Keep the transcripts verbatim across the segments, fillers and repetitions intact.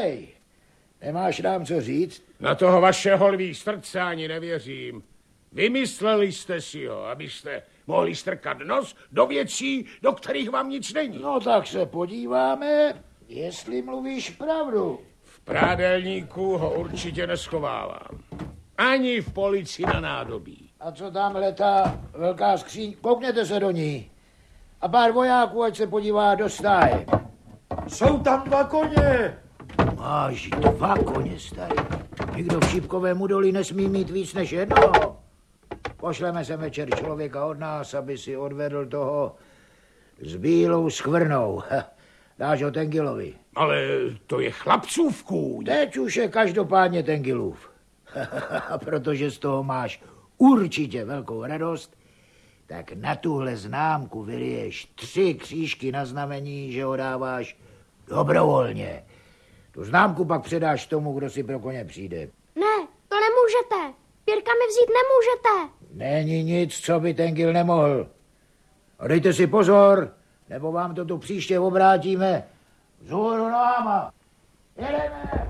Hej, nemáš nám co říct? Na toho vašeho lví srdce ani nevěřím. Vymysleli jste si ho, abyste mohli strkat nos do věcí, do kterých vám nic není. No tak se podíváme, jestli mluvíš pravdu. V prádelníku ho určitě neschovávám. Ani v policii na nádobí. A co tamhle ta velká skříň? Koukněte se do ní. A pár vojáků, ať se podívá do stáje. Jsou tam dva koně. Máš dva koně, starý. Nikdo v Šípkovém údolí nesmí mít víc než jednoho. Pošleme sem večer člověka od nás, aby si odvedl toho s bílou skvrnou. Dáš ho Tengilovi. Ale to je chlapcův kůň. Teď už je každopádně Tengilův. Protože z toho máš určitě velkou radost, tak na tuhle známku vyliješ tři křížky na znamení, že ho dáváš dobrovolně. Tu známku pak předáš tomu, kdo si pro koně přijde. Ne, to nemůžete. Pěrka mi vzít nemůžete. Není nic, co by Tengil nemohl. A dejte si pozor, nebo vám to tu příště obrátíme vzhůru nohama. Jedeme!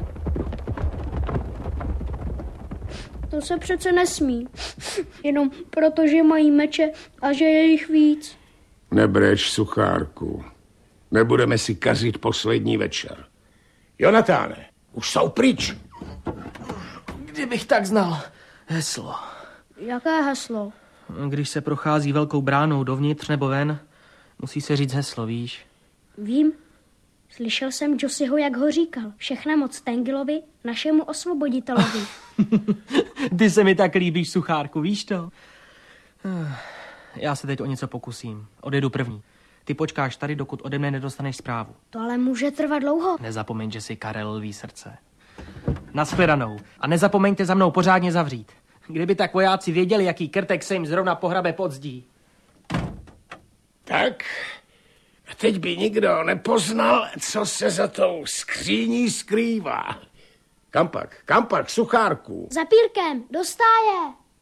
To se přece nesmí. Jenom protože mají meče a že je jich víc. Nebreč, suchárku. Nebudeme si kazit poslední večer. Jonatáne, už jsou pryč. Kdybych tak znal heslo. Jaké heslo? Když se prochází velkou bránou dovnitř nebo ven, musí se říct heslo, víš? Vím. Slyšel jsem Josiho, jak ho říkal. Všechna moc Tengilovi, našemu osvoboditelovi. Ty se mi tak líbíš, suchárku, víš to? Já se teď o něco pokusím. Odjedu první. Ty počkáš tady, dokud ode mne nedostaneš zprávu. To ale může trvat dlouho. Nezapomeň, že jsi Karel Lví srdce. Nashledanou. A nezapomeňte za mnou pořádně zavřít. Kdyby tak vojáci věděli, jaký krtek se jim zrovna pohrabe pod zdí. Tak, a teď by nikdo nepoznal, co se za tou skříní skrývá. Kam pak? Kam pak, suchárku? Za Pírkem, do stáje.